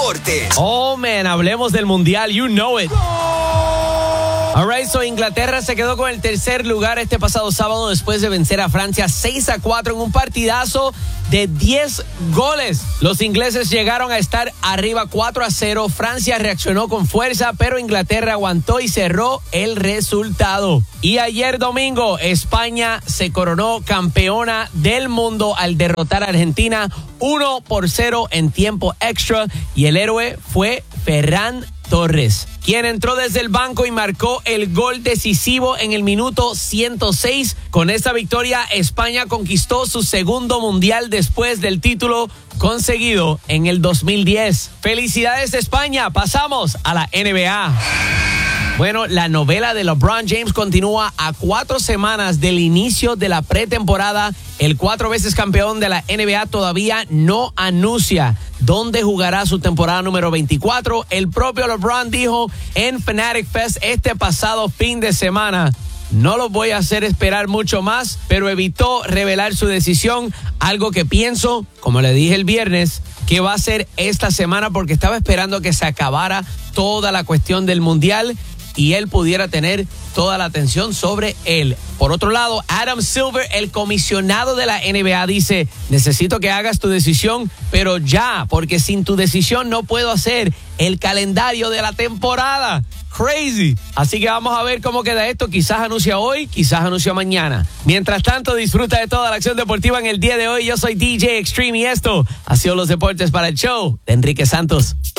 deportes. Oh, man, hablemos del Mundial. You know it. All right, so Inglaterra se quedó con el tercer lugar este pasado sábado después de vencer a Francia 6-4 en un partidazo de 10 goles. Los ingleses llegaron a estar arriba 4-0. Francia reaccionó con fuerza, pero Inglaterra aguantó y cerró el resultado. Y ayer domingo, España se coronó campeona del mundo al derrotar a Argentina 1-0 en tiempo extra. Y el héroe fue Ferran Torres, quien entró desde el banco y marcó el gol decisivo en el minuto 106. Con esta victoria, España conquistó su segundo mundial después del título conseguido en el 2010. ¡Felicidades, España! Pasamos a la NBA. Bueno, la novela de LeBron James continúa a 4 semanas del inicio de la pretemporada. El 4 veces campeón de la NBA todavía no anuncia dónde jugará su temporada número 24. El propio LeBron dijo en Fanatic Fest este pasado fin de semana: no los voy a hacer esperar mucho más, pero evitó revelar su decisión, algo que pienso, como le dije el viernes, que va a ser esta semana, porque estaba esperando que se acabara toda la cuestión del Mundial y él pudiera tener toda la atención sobre él. Por otro lado, Adam Silver, el comisionado de la NBA, dice: necesito que hagas tu decisión, pero ya, porque sin tu decisión no puedo hacer el calendario de la temporada. Crazy. Así que vamos a ver cómo queda esto. Quizás anuncia hoy, quizás anuncia mañana. Mientras tanto, disfruta de toda la acción deportiva en el día de hoy. Yo soy DJ Extreme y esto ha sido Los Deportes para el show de Enrique Santos.